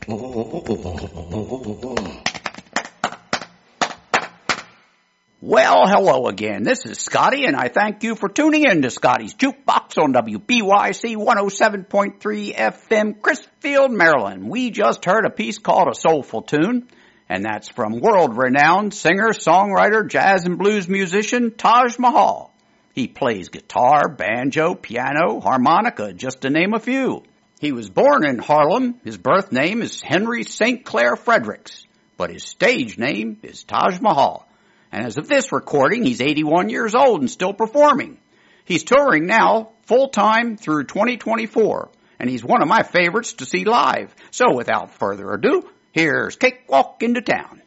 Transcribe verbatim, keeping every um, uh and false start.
Well, hello again. This is Scotty, and I thank you for tuning in to Scotty's Jukebox on W B Y C one oh seven point three F M, Chrisfield, Maryland. We just heard a piece called A Soulful Tune, and that's from world-renowned singer, songwriter, jazz and blues musician Taj Mahal. He plays guitar, banjo, piano, harmonica, just to name a few. He was born in Harlem. His birth name is Henry Saint Clair Fredericks, but his stage name is Taj Mahal. And as of this recording, he's eighty-one years old and still performing. He's touring now full-time through twenty twenty-four, and he's one of my favorites to see live. So without further ado, here's Cakewalk into Town.